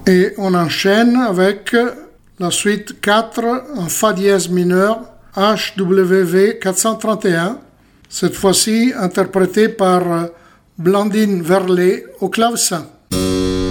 Et on enchaîne avec la suite 4 en Fa dièse mineur, HWV 431, cette fois-ci interprétée par Blandine Verlet au clavecin.